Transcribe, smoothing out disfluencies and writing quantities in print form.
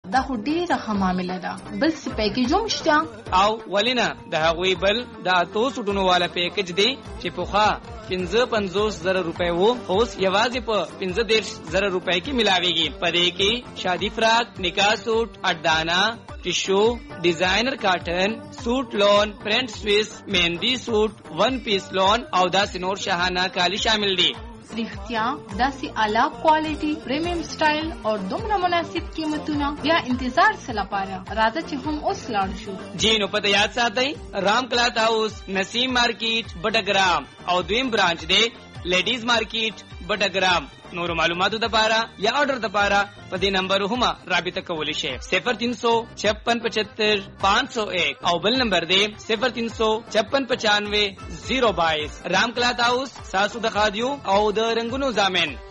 دا خو ډیره ښه معامله ده. بل څه پیکیج هم شته؟ او ولینا د هغوی بل د 8 سوټونو والا پیکیج دی چې پوخا 55,000 روپے وو، اوس یوازې په 15,000 روپے کې ملاويږي. پدې کې شادي فراق، نکاح سوټ، اډانا، ټیشو، ډیزاینر کاټن، سوټ لون، پرنٹ سویس، مهندی سوټ، ون پیس لون او داسې نور شاهانه کالی شامل دي. رښتیا داسې اعلی کوالټي، پریمیم سټایل او دومره مناسب قیمتونه، بیا انتظار څه لپاره؟ راځه چې هم اوس لاړ شو. جی نو پته یاد ساتئ، رام کلات هاوس، نسیم مارکیټ، بټګرام او دویم برانچ دی لیډیز مارکیټ بټګرام. نور معلوماتو لپاره یا آرډر لپاره په دې نمبر هم رابطه کولی شئ. 0356557501 او بل نمبر دی 0356955022. رام کلات هاوس ساسو د خادیو او د رنگونو زامن.